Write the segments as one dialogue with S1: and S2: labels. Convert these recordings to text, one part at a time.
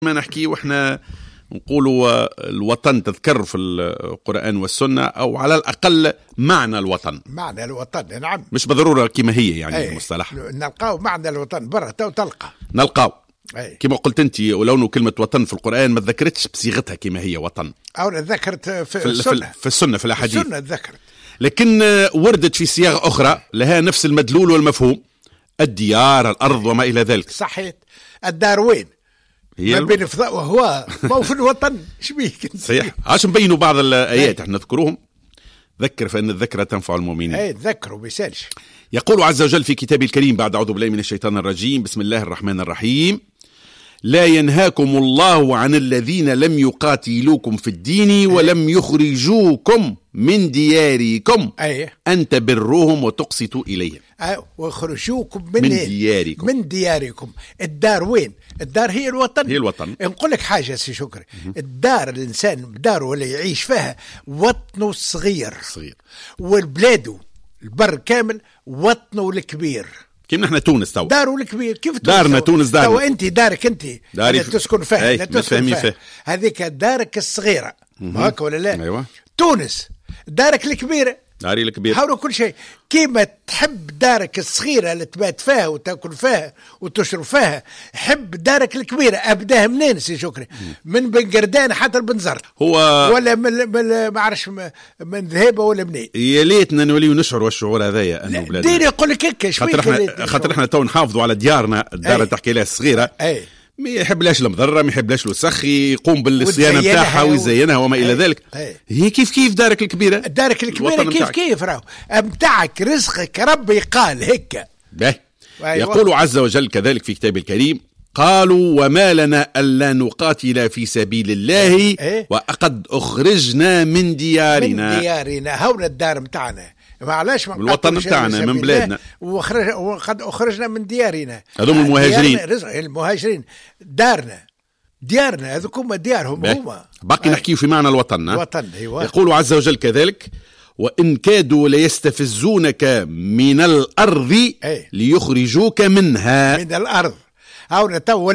S1: ما نحكي وإحنا نقولوا الوطن تذكر في القرآن والسنة، أو على الأقل معنى الوطن.
S2: معنى الوطن نعم،
S1: مش بالضرورة كما هي يعني المصطلح.
S2: نلقاو معنى الوطن برا تلقى
S1: نلقاو كما قلت أنت، ولو كلمة وطن في القرآن ما تذكرتش بصيغتها كما هي وطن،
S2: أو ذكرت في
S1: السنة في الأحاديث،
S2: السنة ذكرت،
S1: لكن وردت في صياغ أخرى لها نفس المدلول والمفهوم، الديار، الأرض وما إلى ذلك.
S2: صحيح. الدار وين؟ ما بين فضاء وهواء، ما في الوطن شبيك.
S1: صحيح. عشان نبينوا بعض الآيات احنا نذكروهم. ذكر فإن الذكرى تنفع المؤمنين.
S2: ذكروا بيسالش.
S1: يقول عز وجل في كتابه الكريم بعد أعوذ بالله من الشيطان الرجيم، بسم الله الرحمن الرحيم: لا ينهاكم الله عن الذين لم يقاتلوكم في الدين ولم يخرجوكم من دياركم أن تبروهم وتقسطوا إليهم.
S2: ويخرجوكم
S1: من
S2: دياركم. الدار وين؟ الدار هي الوطن.
S1: هي الوطن.
S2: نقول لك حاجة سي شكري، الدار الإنسان بداره ولا يعيش فيها وطنه الصغير، والبلاده البر كامل وطنه الكبير.
S1: كيف نحن تونس تو
S2: دارو الكبير، كيف
S1: دارنا تونس دارنا
S2: تو انت دارك انت تسكن فيها، لا تسكن فيها، هذيك دارك الصغيرة هكا ولا لا؟
S1: أيوة.
S2: تونس دارك الكبيرة،
S1: داري الكبير،
S2: حاولوا كل شيء كيما تحب دارك الصغيرة اللي تبات فيها وتاكل فيها وتشرب فيها، حب دارك الكبيرة. أبداها منين سي شكري؟ من بن قردان حتى البنزر، هو ولا من ما عرفش من ذهيبة ولا منين.
S1: يا ليتنا نوليو نشعر والشعور هذايا أنه بلادنا
S2: ديري يقول لك هيك
S1: خاطر احنا تو نحافظوا على ديارنا، الدار تحكي لها الصغيرة، ما يحبلاش المضرة، ما يحبلاش الوسخ، يقوم بالصيانة بتاعها ويزينها وما إلى ذلك. هي كيف دارك الكبيرة،
S2: دارك الكبيرة كيف راهو متاعك رزقك ربي قال هيك.
S1: يقول عز وجل كذلك في كتاب الكريم: قالوا وما لنا ألا نقاتل في سبيل الله وقد أخرجنا من ديارنا.
S2: هون الدار متاعنا، معلاش من
S1: الوطن بتاعنا من بلادنا،
S2: وقد أخرجنا من ديارنا.
S1: هذوم المهاجرين،
S2: المهاجرين ديارنا هذوكم ديارهم هما.
S1: باقي نحكي في معنى الوطن.
S2: أيوة.
S1: يقول عز وجل كذلك: وإن كادوا ليستفزونك من الأرض ليخرجوك منها.
S2: من الأرض هاونا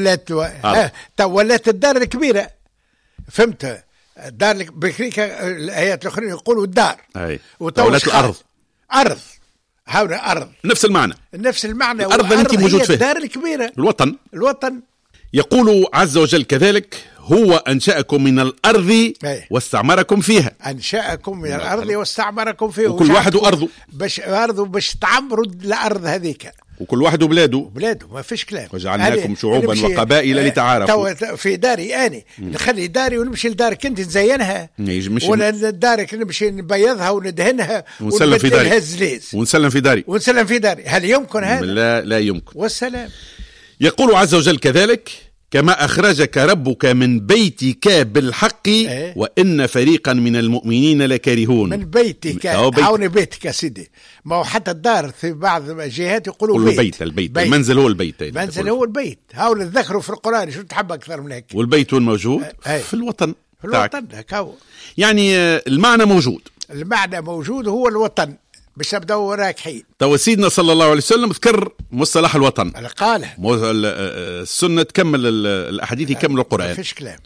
S2: تو ولات الدار الكبيرة، فهمت؟ الدار بكريكا الآيات الأخرين يقولوا الدار،
S1: ولات الأرض،
S2: أرض هاونا أرض،
S1: نفس المعنى
S2: الأرض اللي أنت موجود فيها، الدار الكبيرة الوطن.
S1: يقول عز وجل كذلك: هو أنشأكم من الأرض واستعمركم فيها.
S2: أنشأكم من الأرض واستعمركم فيها،
S1: وكل واحد أرضه
S2: باش تعمروا الأرض هذيك،
S1: وكل واحد بلاده
S2: ما فيش كلام.
S1: وجعلناكم شعوبا وقبائل لتعارفوا.
S2: في داري أنا نخلي داري ونمشي لدارك أنت نزينها، ولا دارك نمشي نبيضها وندهنها
S1: ونسلم في داري،
S2: ونسلم في داري. هل يمكن هذا؟
S1: لا يمكن.
S2: والسلام.
S1: يقول عز وجل كذلك: كما أخرجك ربك من بيتك بالحق وإن فريقا من المؤمنين لكارهون.
S2: من بيتك، عون بيتك سيدي، ما هو حتى الدار في بعض الجهات يقولوا
S1: بيت. المنزل هو البيت.
S2: المنزل هو البيت. هاول الذكر في القرآن، شو تحب أكثر من هيك؟
S1: والبيت وين موجود؟ في الوطن.
S2: في الوطن
S1: يعني المعنى موجود،
S2: هو الوطن. باش نبداو راكحين.
S1: تو سيدنا صلى الله عليه وسلم ذكر مصطلح الوطن،
S2: قاله
S1: السنة تكمل الأحاديث يكمل القرآن،
S2: ما فيش كلام.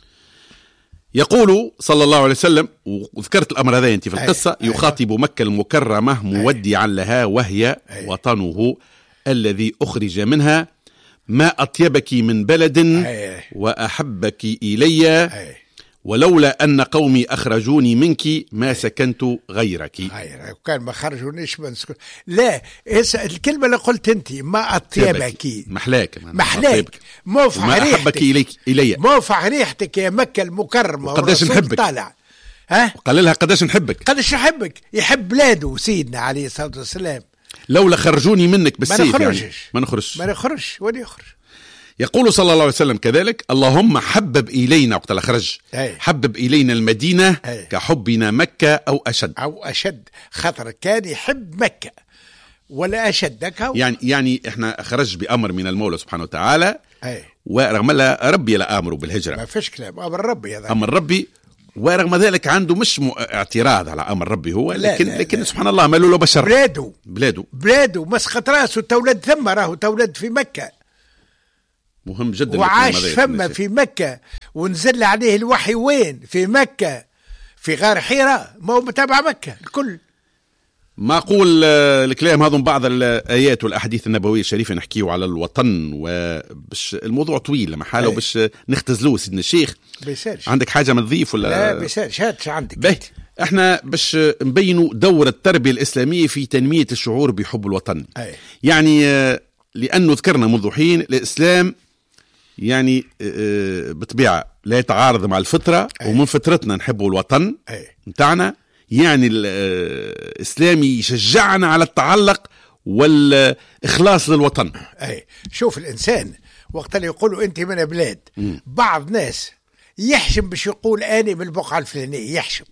S1: يقول صلى الله عليه وسلم، وذكرت الأمر هذا أنت في القصة، يخاطب مكة المكرمة مودعا لها وهي وطنه الذي أخرج منها: ما أطيبك من بلد وأحبك إلي ولولا أن قومي أخرجوني منك ما سكنت غيرك.
S2: كان ما خرجونيش من سكن. لا، الكلمة اللي قلت أنت ما أطيبك،
S1: محلاك
S2: موفع
S1: ريحتك إلي،
S2: موفع ريحتك يا مكة المكرمة،
S1: قداش نحبك
S2: طالع.
S1: قال لها قداش نحبك، يحب
S2: بلاده سيدنا عليه الصلاة والسلام.
S1: لولا خرجوني منك بالسيف ما
S2: نخرجش ولا يخرج.
S1: يقول صلى الله عليه وسلم كذلك: اللهم حبب إلينا، وقت الخرج حبب إلينا المدينة كحبنا مكة أو أشد.
S2: خاطر كان يحب مكة ولا أشد.
S1: يعني إحنا خرج بأمر من المولى سبحانه وتعالى، ورغم لا ربي لا أمره بالهجرة،
S2: ما فيش كلام،
S1: أمر ربي، ورغم ذلك عنده مش اعتراض على أمر ربي هو، لكن سبحان الله ماله له بشر. بلاده مسخط راسه، تولد ثم راهو تولد في مكة، مهم جدا.
S2: وعاش فما في مكة ونزل عليه الوحي وين؟ في مكة في غار حراء، ما هو متابع مكة الكل.
S1: ما أقول الكلام هذا بعض الآيات والأحاديث النبوية الشريفة نحكيه على الوطن، وبش الموضوع طويل لما حاله باش نختزلوه سيدنا الشيخ.
S2: بيسالش.
S1: عندك حاجة ما تضيف ولا؟
S2: لا بيسالش، هاتش عندك.
S1: باهي، احنا باش نبينوا دور التربية الإسلامية في تنمية الشعور بحب الوطن. يعني لأنه ذكرنا منذ حين الإسلام يعني بطبيعة لا يتعارض مع الفطرة، ومن فطرتنا نحبوا الوطن متاعنا. يعني الإسلامي يشجعنا على التعلق والإخلاص للوطن.
S2: شوف الإنسان وقت اللي يقولوا أنت من بلاد، بعض ناس يحشم باش يقول أنا من البقعة الفلانية، يحشم.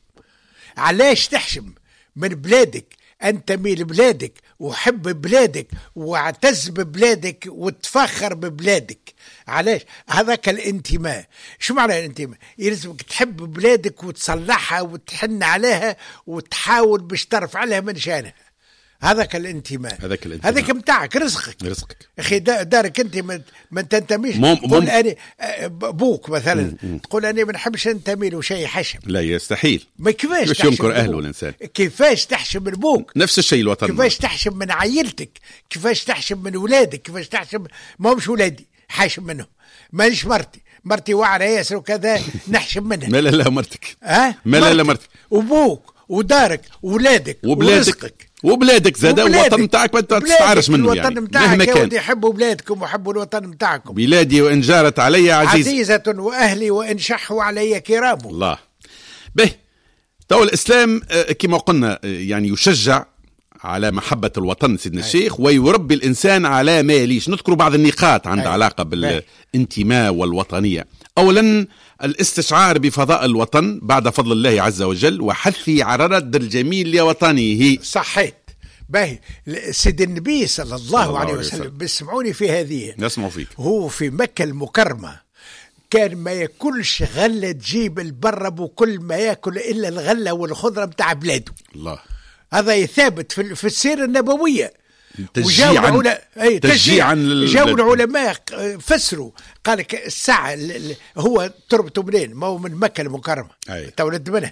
S2: علاش تحشم من بلادك؟ أنتمي لبلادك وحب بلادك واعتز ببلادك وتفخر ببلادك. علاش؟ هذاك الانتماء. شو معنى الانتماء؟ يلزمك تحب بلادك وتصلحها وتحن عليها وتحاول باش ترفع لها من شانها. هذاك الانتماء. هذاك متاعك، رزقك. اخي دارك انت ما تنتميش. تقول انا ابوك مثلا تقول انا ما نحبش انتمي له شيء، حشم.
S1: لا يستحيل.
S2: ما كيفاش
S1: تحشم ينكر اهله الانسان؟
S2: كيفاش تحشم من ابوك؟
S1: نفس الشيء الوطن.
S2: كيفاش تحشم من عائلتك؟ كيفاش تحشم من اولادك؟ كيفاش تحشم؟ ما همش ولادي حاشم منهم، مانيش مرتي وعرة ياسر وكذا نحشم منها.
S1: ما لا مرتك.
S2: ما لا مرتك. وابوك ودارك وولادك ورزقك
S1: وبلادك زاد الوطن نتاعك ما تستعارش منه. يعني
S2: الوطن نتاعك يا ودي، حبوا بلادكم وحبوا الوطن نتاعكم.
S1: بلادي وإن جارت علي
S2: عزيزة وأهلي وإن شحوا علي كرام.
S1: الله. به تو الإسلام كما قلنا يعني يشجع على محبة الوطن سيدنا الشيخ، ويربي الإنسان على ما يليش. نذكر بعض النقاط عندها علاقة بالانتماء والوطنية. أولا الاستشعار بفضاء الوطن بعد فضل الله عز وجل، وحثي على رد الجميل لوطنه.
S2: صحيت. باهي سيد النبي صلى الله عليه وسلم، بسمعوني في هذه،
S1: نسمع فيك.
S2: هو في مكة المكرمة كان ما ياكلش غلة تجيب البرب، وكل ما ياكل إلا الغلة والخضرة متاع بلاده.
S1: الله.
S2: هذا ثابت في السيرة النبوية.
S1: تشجيعا
S2: جاءوا العلماء فسروا، قال لك الساعة هو تربته منين؟ ما هو من مكة المكرمة، تولد منها.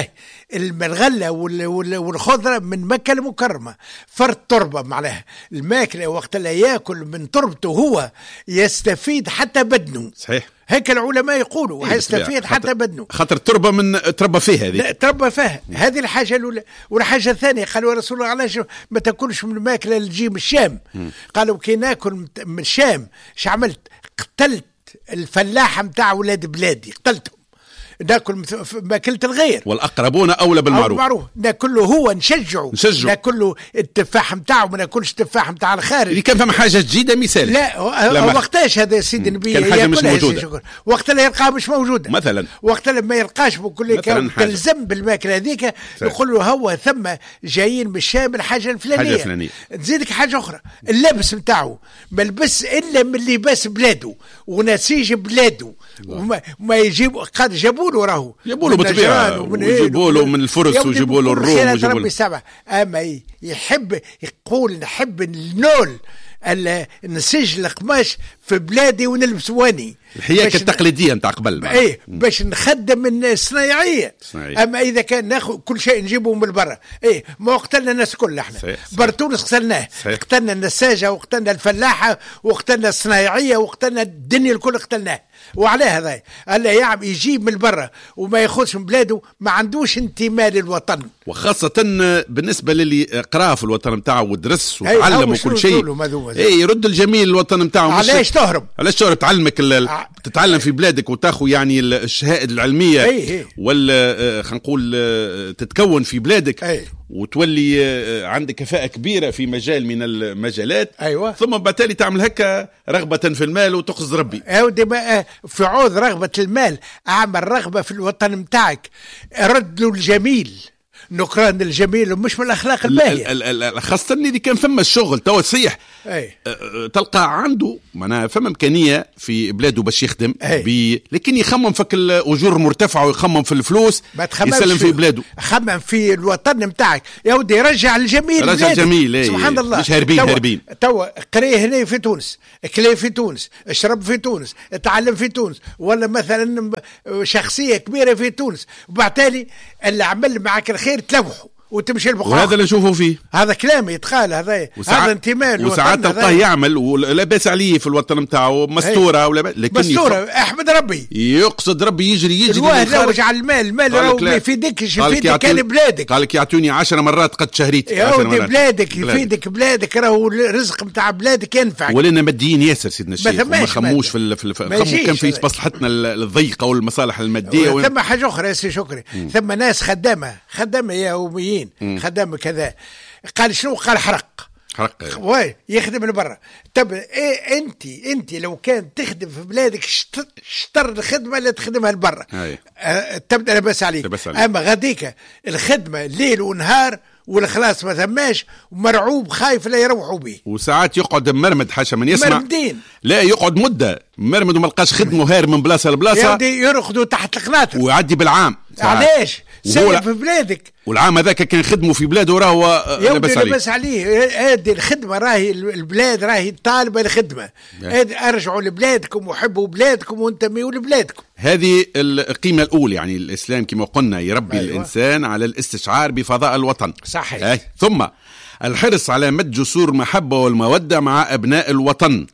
S2: الغلة والخضرة من مكة المكرمة، فرد تربة معناها الماكلة وقت لا يأكل من تربته هو يستفيد حتى بدنه.
S1: صحيح.
S2: هيك العلماء يقولوا هيستفيد حتى بدنه،
S1: خاطر التربة من تربى فيها هذه.
S2: تربى فيها. هذه الحاجة الأولى. والحاجة الثانية قالوا يا رسول الله علاش ما تاكلش من الماكلة اللي تجي من الشام؟ قالوا كي ناكل من الشام اش عملت؟ قتلت الفلاحة متاع ولاد بلادي، قتلتهم. ناكل ماكلة الغير،
S1: والأقربون أولى بالمعروف.
S2: ناكله هو نشجعه. ناكله التفاح متاعه، ما ناكلش التفاح متاع الخارج.
S1: اللي كان فما حاجة جديدة مثال.
S2: لا وقتاش هذا سيدي النبي
S1: كان حاجة مش موجودة،
S2: وقت لا يلقاها مش موجودة
S1: مثلا.
S2: وقت لما يلقاش بكل تلزم بالماكلة هذيك، يقول له هو ثم جايين من الشام الحاجة الفلانية. تزيدك حاجة أخرى، اللبس متاعه ما لبس إلا من لباس بلاده ونسيج بلاده، وما يجيب قد جابوا له راهو
S1: يجيبوا له بالطبيعه، ويجيبوا له من الفرس، ويجيبوا له الروم، ويجيبوا له
S2: سبع. اما يحب يقول نحب النول نسج القماش في بلادي ونلبس واني
S1: الحياكة التقليدية نتاع قبل.
S2: باش نخدم من الصنايعية. اما اذا كان ناخذ كل شيء نجيبه من برا، ما قتلنا الناس كلها احنا. برتونس قتلناه، قتلنا النساجة وقتلنا الفلاحة وقتلنا الصنايعية وقتلنا الدنيا الكل قتلناه. وعلى هذا الله يجيب من برا وما ياخذش من بلاده، ما عندوش انتماء للوطن.
S1: وخاصة بالنسبة للي قرا في الوطن نتاعه ودرس وتعلم وكل شيء، يرد الجميل الوطن نتاعه.
S2: علاش تهرب؟
S1: تعلمك تتعلم في بلادك وتاخذ يعني الشهائد العلمية، ولا خلينا نقول تتكون في بلادك، وتولي عندك كفاءة كبيرة في مجال من المجالات. ثم بالتالي تعمل هكا رغبة في المال وتقصد ربي.
S2: في عوض رغبة المال اعمل رغبة في الوطن متاعك، رد له الجميل نكران الجميل ومش من الاخلاق الباهيه.
S1: خاصه اللي كان فما الشغل تو صحيح تلقى عنده معناها فما امكانيه في بلاده باش يخدم لكن يخمم فك الاجور مرتفعه ويخمم في الفلوس يسلم في بلاده.
S2: خمم في الوطن نتاعك يا ودي رجع الجميل،
S1: رجع الجميل
S2: سبحان الله.
S1: مش هاربين
S2: توا قريه هنا في تونس، كلي في تونس، اشرب في تونس، اتعلم في تونس، ولا مثلا شخصيه كبيره في تونس، وبعتالي اللي عمل معك الخير تلوحه وتمشي البقاع.
S1: وهذا اللي نشوفه فيه،
S2: هذا كلام يتقال، هذا انتماء.
S1: وساعات تلقاه يعمل ولا باس عليه في الوطن نتاعو مستوره ولا لكن
S2: مستوره احمد ربي
S1: يقصد ربي يجري
S2: الواحد لوج على المال راهو ما يفيدكش، يفيدك كان بلادك.
S1: قال لك يعطوني 10 مرات قد شهريتي
S2: يا ودي بلادك يفيدك، بلادك راهو الرزق نتاع بلادك ينفعك.
S1: ولنا مديين ياسر سيدنا الشيخ ما خموش في كان في مصلحتنا الضيقه والمصالح الماديه
S2: ثم حاجه اخرى يا سي شكري، ثم ناس خدامه يوميين خدامه كذا. قال شنو؟ قال حرق واي يخدم لبرا. طب ايه انت لو كان تخدم في بلادك شطر الخدمه اللي تخدمها لبرا تبدا لاباس عليك. اما غاديك الخدمه ليل ونهار والخلاص ما ثماش ومرعوب خايف لا يروحوا به.
S1: وساعات يقعد مرمد حاشا من يسمع
S2: مرمدين.
S1: لا يقعد مده مرمد وما لقاش خدمه هار من بلاصه لبلاصه
S2: يرقدوا تحت القناطر
S1: ويعدي بالعام.
S2: علاش؟ سايب في بلادك
S1: والعام هذاك كان خدمه في بلاده راهو
S2: لاباس عليه. هذه الخدمه راهي البلاد راهي طالبه الخدمه. ارجعوا لبلادكم وحبوا بلادكم وانتموا لبلادكم.
S1: هذه القيمه الاولى، يعني الاسلام كما قلنا يربي الانسان على الاستشعار بفضاء الوطن.
S2: صحيح.
S1: ثم الحرص على مد جسور المحبه والموده مع ابناء الوطن.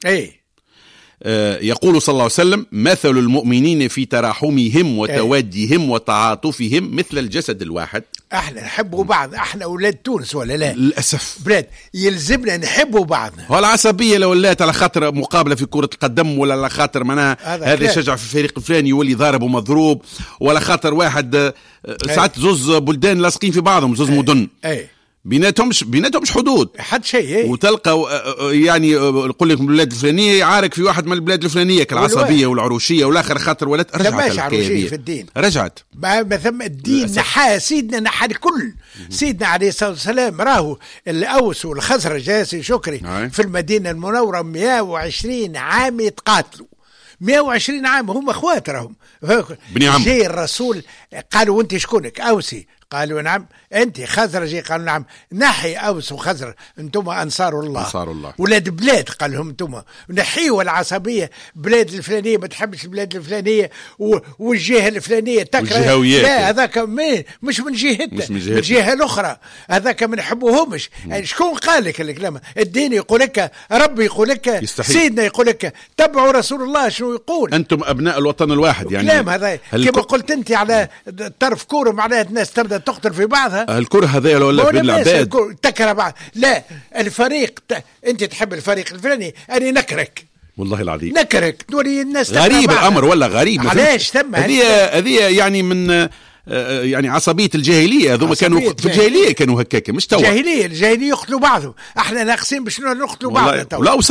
S1: يقول صلى الله عليه وسلم: مثل المؤمنين في تراحمهم وتوادهم وتعاطفهم مثل الجسد الواحد.
S2: احنا نحبوا بعض، احنا اولاد تونس ولا لا؟
S1: للاسف
S2: بلاد يلزمنا نحبوا بعض.
S1: والعصبيه لو ولات على خاطر مقابله في كره القدم، ولا على خاطر معناها هذا يشجع في الفريق الفلاني يولي ضارب ومضروب، ولا خاطر واحد ساعات زوز بلدان لاصقين في بعضهم، زوز مدن بيناتهمش حدود
S2: حد شيء.
S1: وتلقى يعني يقول لك البلاد الفلانيه يعارك في واحد من البلاد الفلانيه كالعصبيه والعروشيه والاخر خاطر ولات رجعت
S2: العروشيه في الدين
S1: رجعت
S2: ما ثم الدين نحى سيدنا نحى الكل. سيدنا عليه الصلاه والسلام راهو الاوس والخزرج جاسي شكري في المدينه المنوره 120 عام يتقاتلوا. 120 عام هم اخوات راهم
S1: بني عم.
S2: جاي الرسول قالوا وانت شكونك؟ اوسي. قالوا نعم. انت خزرجي؟ قالوا نعم. نحي اوس وخزر، انتم انصار الله ولاد بلاد. قال لهم انتم نحيوا العصبيه، بلاد الفلانيه ما تحبش البلاد الفلانيه والجهه الفلانيه تكره. لا هذاك مش من جهتنا، من جهه الاخرى. هذاك ما نحبوهمش. يعني شكون قال لك الكلام؟ الدين يقول لك، ربي يقول لك، سيدنا يقول لك، تبعوا رسول الله شنو يقول.
S1: انتم ابناء الوطن الواحد. يعني
S2: كلام هذا كما قلت انت على طرف كوره معناها الناس تبدا تقتل في بعضها.
S1: الكره هذا ولا بين العباد
S2: تكره بعض. لا الفريق انت تحب الفريق الفلاني، انا نكرك
S1: والله العظيم،
S2: نكرك توري الناس.
S1: غريب الامر ولا غريب.
S2: علاش ثم
S1: هذه يعني من يعني عصبيه الجاهليه. هذوما كانوا في الجاهليه كانوا هكاك مش توا.
S2: الجاهليه يقتلوا بعضهم. احنا ناقصين باش نقتلوا بعض.
S1: لا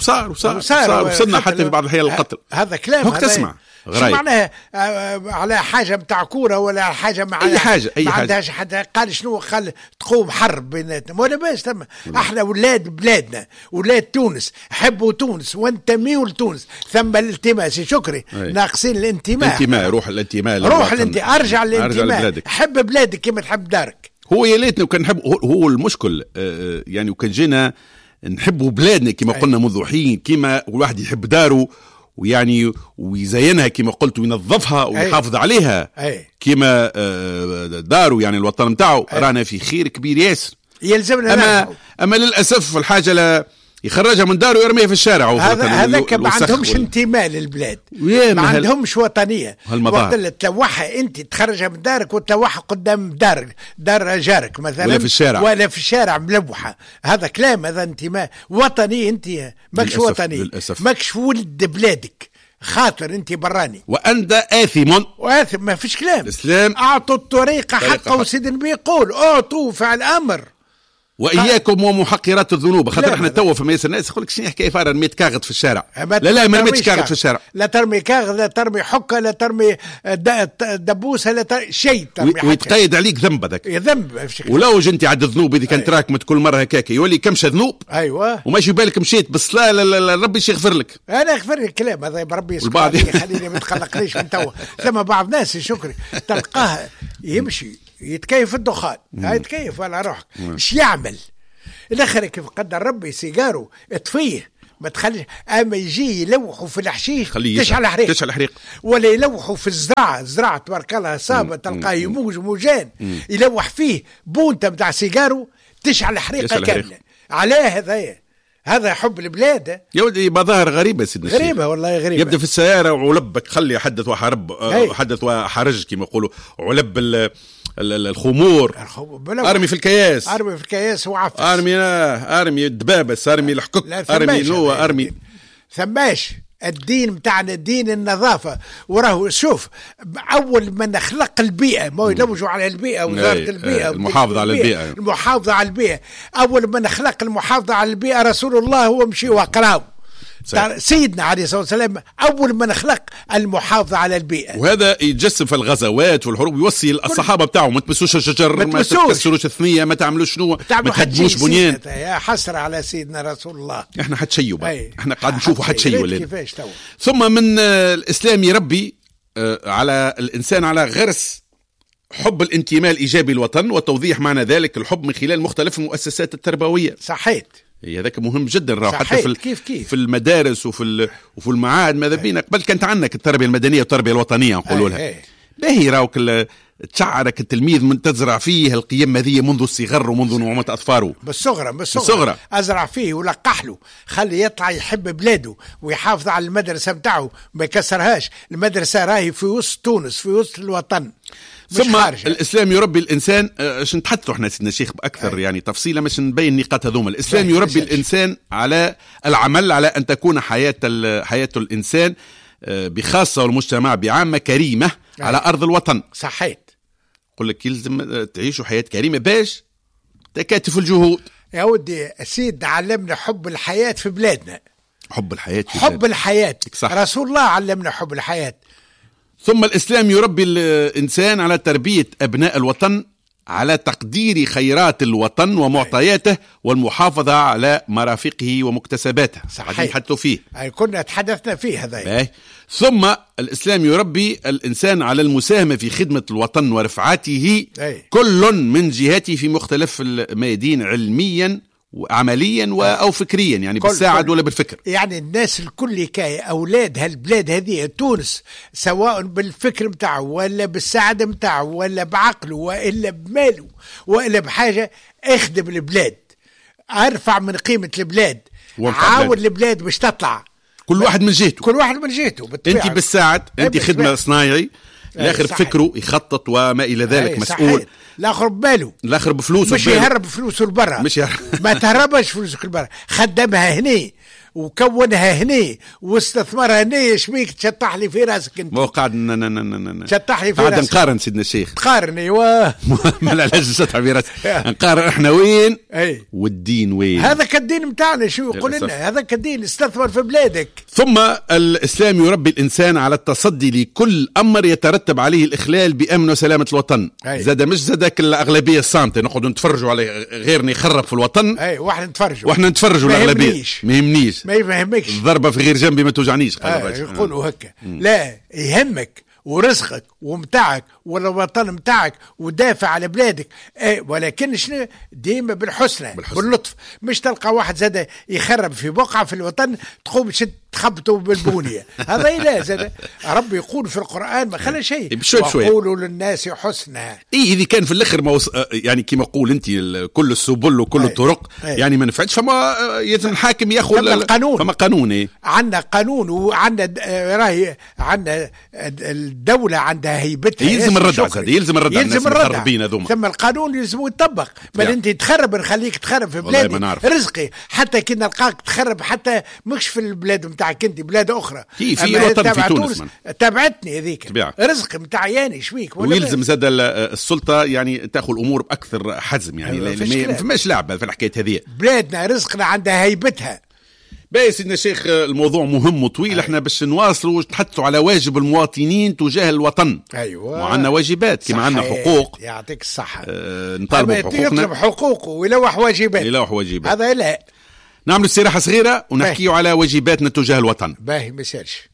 S1: وصلنا حتى في بعض الاحيان القتل.
S2: هذا كلام
S1: هذا تسمع
S2: شو معناها على حاجه متاع كوره ولا حاجه مع
S1: اي حاجه
S2: ما عندهاش حتى. قال شنو؟ قال تقوم حرب بيناتنا ولا باش تم. احنا ولاد بلادنا، ولاد تونس، حبوا تونس وانتميوا لتونس. ثم الانتماء سي شكري ناقصين الانتماء.
S1: روح الانتماء
S2: ارجع للانتماء. حب بلادك كما تحب دارك.
S1: هو يا ليتنا وكان نحب. هو المشكل يعني وكان جينا نحبوا بلادنا كما قلنا منذ حين، كما الواحد يحب داره ويعني ويزينها كما قلت وينظفها ويحافظ عليها كما داره يعني الوطن متاعه. رانا في خير كبير ياسر
S2: يلزمنا.
S1: أما للأسف الحاجة لا يخرجها من داره ويرميها في الشارع.
S2: هذاك ما عندهمش انتماء للبلاد، ما عندهمش وطنيه. وقت اللي تلوحها انت تخرجها من دارك وتلوحها قدام دار جارك مثلا ولا في الشارع ملوحه. هذا كلام، هذا انتماء وطني. انت ماكش وطني، ماكش ولد بلادك، خاطر انت براني
S1: وانت آثم.
S2: ما فيش كلام.
S1: الاسلام
S2: اعطوا الطريقه حقه. وسيدنا النبي يقول اعطوا فعل امر.
S1: واياكم ومحقرات الذنوب. خاطر احنا توا في ميس الناس يقول لك شنو حكايه فار رميت كاغد في الشارع. لا ما رميتش كاغد في الشارع.
S2: لا ترمي كاغد، لا ترمي حكه، لا ترمي دبوسه، لا ترمي شيء.
S1: ويتقيد عليك ذنب هذاك.
S2: ذنب.
S1: ولو انت عاد الذنوب اذا كانت راكمت كل مره هكاك يولي كمشه ذنوب.
S2: ايوه.
S1: وماشي بالك مشيت بالصلاه لا ربي يغفر لك.
S2: انا يغفر لي الكلام هذا بربي يخليني ما تقلقنيش من توا. ثم بعض ناس شكري تلقاه يمشي يتكيف الدخان. يتكيف على روحك. ايش يعمل؟ الاخر كيف قدر ربي سيجارو اطفيه ما تخليش. اما يجي يلوحوا في الحشيش تشعل حريق. ولا يلوحوا في الزراعه تبارك الله صابه تلقاه يموج موجان يلوح فيه بونته بتاع سيجارو تشعل حريقه كامله. علاه هذا حب البلاد
S1: يا ولدي. مظاهر غريبه سيدنا الشيخ.
S2: غريبه والله غريبه.
S1: يبدا في السياره وعلبك خلي حدث وحرب حدث وحرج كما يقولوا. علب الخمور ارمي في الكياس
S2: وعفس.
S1: ارمي الدبابس، ارمي الحكك، ارمي
S2: ثماش. الدين متاعنا دين النظافة. وراه شوف أول ما نخلق البيئة ما يلوجوا على البيئة وزارة البيئة
S1: المحافظة على البيئة.
S2: أول ما نخلق المحافظة على البيئة رسول الله هو مشي وقراو سيدنا عليه الصلاة والسلام أول ما نخلق المحافظة على البيئة.
S1: وهذا يتجسم في الغزوات والحروب. يوصي الصحابة بتاعهم ما تمسوش الشجر، ما تكسروش الثنية، ما تعملوش شنو، ما تهدموش بنيان.
S2: يا حسرة على سيدنا رسول الله.
S1: احنا حتشيوا بقى. احنا قاعد نشوفوا حتشيوا.
S2: كيفاش تو.
S1: ثم من الإسلام يربي على الإنسان على غرس حب الانتماء الإيجابي للوطن وتوضيح معنى ذلك الحب من خلال مختلف المؤسسات التربوية.
S2: صحيت.
S1: هذاك مهم جدا. حتى في المدارس وفي المعاهد. ماذا بينا قبل كانت عندك التربيه المدنيه والتربيه الوطنيه نقولوا لها. باهي راوك تشعرك التلميذ من تزرع فيه القيم هذه منذ الصغر ومنذ نعومه اطفاله.
S2: بالصغرى ازرع فيه ولقح له، خلي يطلع يحب بلاده ويحافظ على المدرسه بتاعه ما يكسرهاش. المدرسه راهي في وسط تونس، في وسط الوطن.
S1: ثم الإسلام يربي الإنسان. باش نتحدثوا احنا سيدنا الشيخ بأكثر يعني تفصيلا باش نبين النقاط هذوما. الإسلام يربي الإنسان على العمل على أن تكون حياة الإنسان بخاصة والمجتمع بعامة كريمة على أرض الوطن.
S2: صحيت.
S1: يقول لك يلزم تعيشوا حياة كريمة باش تكاتف الجهود.
S2: يا ودي السيد علمنا حب الحياة في بلادنا.
S1: حب الحياة
S2: صح. رسول الله علمنا حب الحياة.
S1: ثم الإسلام يربي الإنسان على تربية أبناء الوطن على تقدير خيرات الوطن ومعطياته والمحافظة على مرافقه ومكتسباته.
S2: صحيح.
S1: حتى فيه
S2: كنا تحدثنا فيه هذا.
S1: ثم الإسلام يربي الإنسان على المساهمة في خدمة الوطن ورفعته كل من جهاته في مختلف الميادين علميا وعمليا أو فكريا، يعني بالساعد ولا بالفكر.
S2: يعني الناس الكل كاي أولاد هالبلاد هذه تونس، سواء بالفكر متاعه ولا بالسعادة متاعه ولا بعقله وإلا بماله وإلا بحاجة، اخدم البلاد، ارفع من قيمة البلاد، عاود البلاد باش تطلع.
S1: كل واحد من
S2: جهته.
S1: انت بالساعد، انت خدمة صناعي، الاخر بفكره يخطط وما الى ذلك، مسؤول.
S2: الاخر بباله،
S1: الاخر بفلوسه،
S2: مش يهرب فلوسه لبرا، ما تهربش فلوسك لبرا، خدمها هني وكونها هني واستثمرها هني. شبيك تشطح لي في راسك انت؟
S1: مو قاعد
S2: تشطح لي في راسك.
S1: قاعد نقارن سيدنا الشيخ،
S2: تقارن. ايوه
S1: ما علاش تشطح في راسك، نقارن احنا وين والدين وين.
S2: هذاك الدين متاعنا شو يقول لنا؟ هذاك الدين استثمر في بلادك.
S1: ثم الاسلام يربي الانسان على التصدي لكل امر يترتب عليه الاخلال بامن وسلامه الوطن. زاد مش زادك الاغلبيه الصامته نقعدوا نتفرجوا على غيرنا يخرب في الوطن، واحنا نتفرجوا الاغلبيه ما يهمنيش،
S2: ما يفهمكش.
S1: الضربة في غير جنبي ما توجعنيش.
S2: يقولوا هكا. لا، يهمك ورزقك ومتاعك والوطن متاعك ودافع على بلادك، ولكن شنو؟ ديما بالحسنى باللطف. مش تلقى واحد زاد يخرب في بقعة في الوطن تقوم تخبطه بالبونية. هذا لا زاد ربي يقول في القرآن ما خلى شيء، وقولوا للناس حسنى.
S1: إذا كان في الآخر يعني كما قول أنت كل السبل وكل الطرق يعني ما نفعتش، فما يلزم الحاكم ياخذ
S2: القانون.
S1: فما قانون.
S2: عندنا قانون وعندنا راهي عندنا الدولة عندها هيبتها،
S1: يلزم الردع على الناس المخربين هذوما.
S2: ثم القانون يلزم يطبق. ما انت تخرب، نخليك تخرب في بلادي رزقي، حتى كي نلقاك تخرب حتى مش في البلاد متاعك نتاعك انت بلاد اخرى
S1: في وطن في تونس
S2: تابعتني هذيك رزق نتاع يعني شويك
S1: ويلزم زاد السلطه يعني تاخذ الامور باكثر حزم يعني ما فماش لعبه في الحكايه هذه.
S2: بلادنا رزقنا عندها هيبتها.
S1: باهي سيدنا الشيخ الموضوع مهم وطويل. احنا باش نواصلوا نتحدثوا على واجب المواطنين تجاه الوطن.
S2: ايوه
S1: وعندنا واجبات كما عندنا حقوق.
S2: يعطيك الصحه.
S1: نطالبوا بحقوقنا.
S2: يطلب حقوقه ويلوح واجبات.
S1: هذا
S2: لا.
S1: نعملوا استراحه صغيره ونحكيوا على واجباتنا تجاه الوطن.
S2: باهي ما يسالش.